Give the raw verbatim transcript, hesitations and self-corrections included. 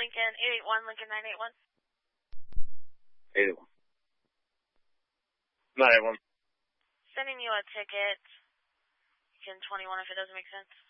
Lincoln eight eight one, Lincoln nine eight one. eight eight one. nine eight one. Sending you a ticket. Lincoln twenty-one if it doesn't make sense.